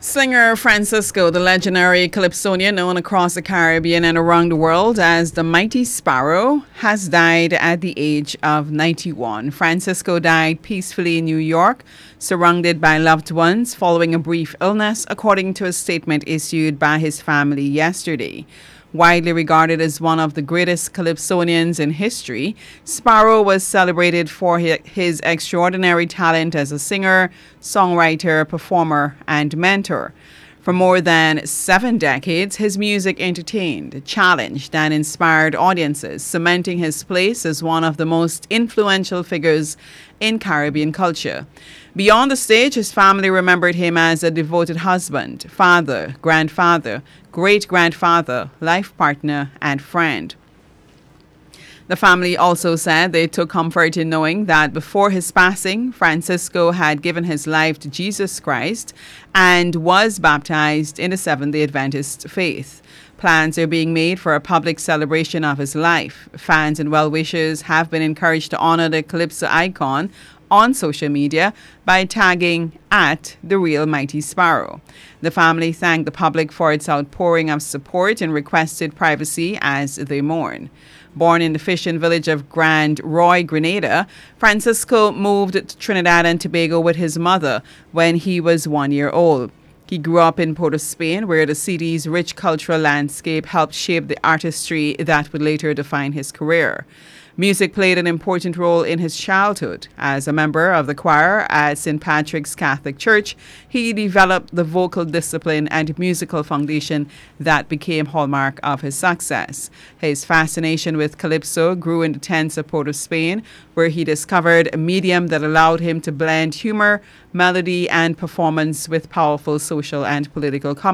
Singer Francisco, the legendary calypsonian known across the Caribbean and around the world as the Mighty Sparrow, has died at the age of 91. Francisco died peacefully in New York, surrounded by loved ones following a brief illness, according to a statement issued by his family yesterday. Widely regarded as one of the greatest calypsonians in history, Sparrow was celebrated for his extraordinary talent as a singer, songwriter, performer, and mentor. For more than 7 decades, his music entertained, challenged, and inspired audiences, cementing his place as one of the most influential figures in Caribbean culture. Beyond the stage, his family remembered him as a devoted husband, father, grandfather, great-grandfather, life partner, and friend. The family also said they took comfort in knowing that before his passing, Francisco had given his life to Jesus Christ and was baptized in the Seventh-day Adventist faith. Plans are being made for a public celebration of his life. Fans and well-wishers have been encouraged to honor the Calypso icon on social media by tagging at The Real Mighty Sparrow. The family thanked the public for its outpouring of support and requested privacy as they mourn. Born in the fishing village of Grand Roy, Grenada, Francisco moved to Trinidad and Tobago with his mother when he was 1 year old. He grew up in Port of Spain, where the city's rich cultural landscape helped shape the artistry that would later define his career. Music played an important role in his childhood. As a member of the choir at St. Patrick's Catholic Church, he developed the vocal discipline and musical foundation that became hallmark of his success. His fascination with calypso grew in the tents of Port of Spain, where he discovered a medium that allowed him to blend humor, melody, and performance with powerful social and political commentary.